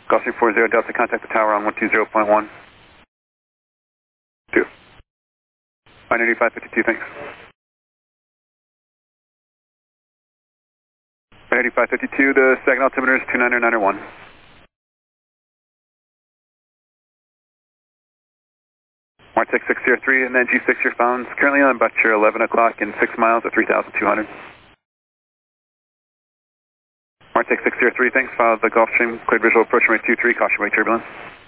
Gulfstream 40 Delta, contact the tower on 120.1. 2. 185.52, thanks. 185.52, the second altimeter is 299.1. Martech 603 and then G6 your found currently on about your 11 o'clock and 6 miles at 3,200. Martech 603, thanks. Follow the Gulfstream, cleared visual approach runway 23, caution wake turbulence.